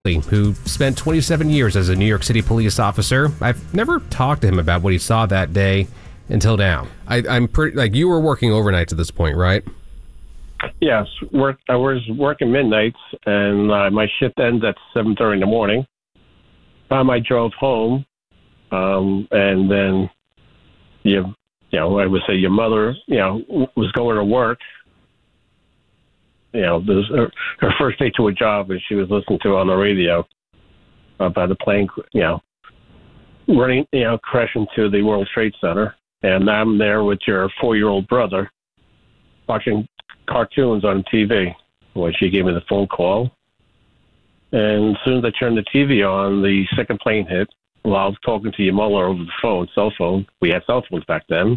who spent 27 years as a New York City police officer. I've never talked to him about what he saw that day until now. I'm pretty like you were working overnights at this point, right? Yes, I was working midnights, and my shift ends at 7:30 in the morning. I drove home, and then I would say your mother, was going to work. This was her first day to a job, and she was listening to on the radio about the plane, running, crashing to the World Trade Center. And I'm there with your 4-year-old brother watching cartoons on TV when she gave me the phone call. And as soon as I turned the TV on, the second plane hit while I was talking to your mother over the phone, cell phone. We had cell phones back then.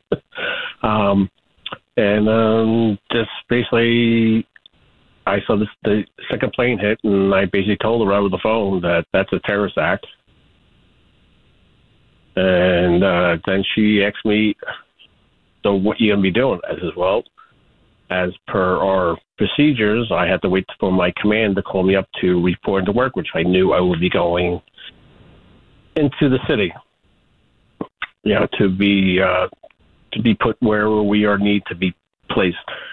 Just basically, I saw the second plane hit, and I basically told her over the phone that that's a terrorist act. And then she asked me, so what you going to be doing? I said, well, as per our procedures, I had to wait for my command to call me up to report to work, which I knew I would be going into the city, to be put where we need to be placed.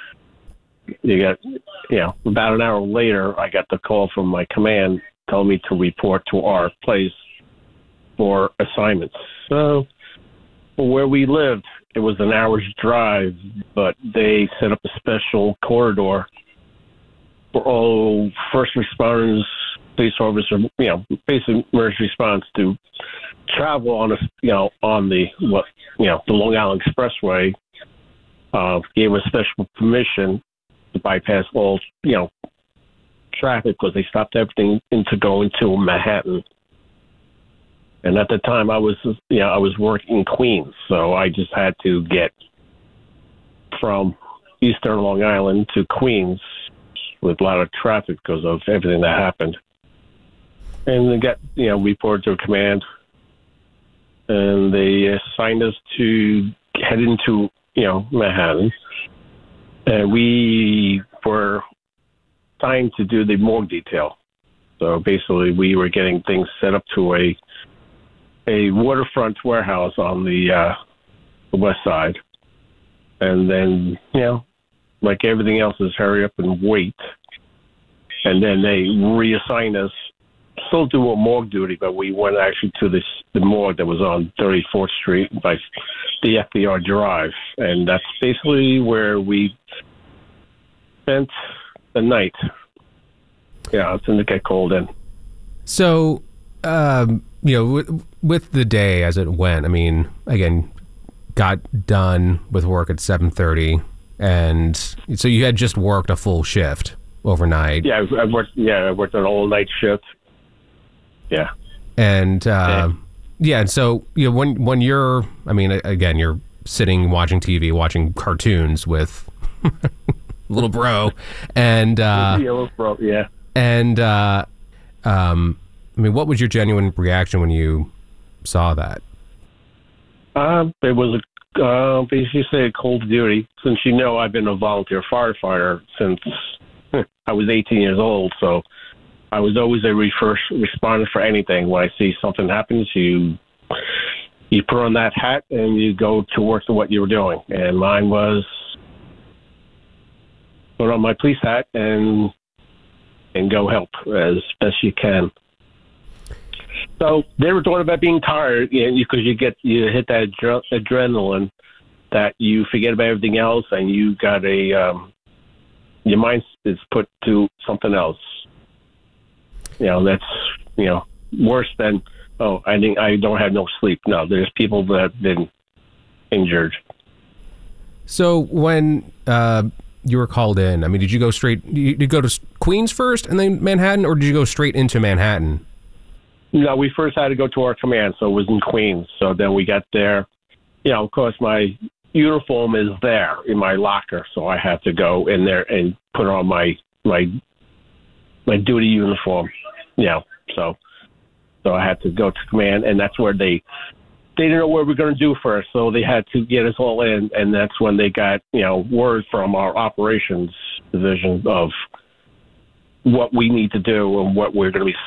About an hour later, I got the call from my command telling me to report to our place for assignments. So where we lived, it was an hour's drive, but they set up a special corridor for all first responders, police officers, basic emergency response to travel on the Long Island Expressway. Gave us special permission to bypass all, traffic because they stopped everything into going to Manhattan. And at the time, I was working in Queens, so I just had to get from Eastern Long Island to Queens with a lot of traffic because of everything that happened. And they got, reported to command, and they assigned us to head into, Manhattan. And we were assigned to do the morgue detail. So basically, we were getting things set up to a waterfront warehouse on the west side. And then, like everything else is hurry up and wait. And then they reassigned us, still do a morgue duty, but we went actually to the morgue that was on 34th Street by the FDR Drive. And that's basically where we spent the night. It's going to get cold in. So, with the day as it went, I mean, again, got done with work at 7:30, and so you had just worked a full shift overnight. Yeah, I worked an all-night shift. Yeah. And, and so, when you're, I mean, again, you're sitting watching TV, watching cartoons with little bro, and, little bro, yeah. And, I mean, what was your genuine reaction when you saw that? It was basically a cold duty. Since I've been a volunteer firefighter since I was 18 years old, so I was always a first responder for anything. When I see something happens, you put on that hat and you go to work to what you were doing. And mine was put on my police hat and go help as best you can. So they were talking about being tired, because you hit that adrenaline that you forget about everything else, and you got your mind is put to something else. That's worse than I don't have no sleep. No, there's people that have been injured. So when you were called in, I mean, did you go straight? Did you go to Queens first and then Manhattan, or did you go straight into Manhattan? No, we first had to go to our command, so it was in Queens. So then we got there. Of course, my uniform is there in my locker, so I had to go in there and put on my duty uniform. So I had to go to command, and that's where they didn't know what we were going to do first, so they had to get us all in, and that's when they got word from our operations division of what we need to do and what we're going to be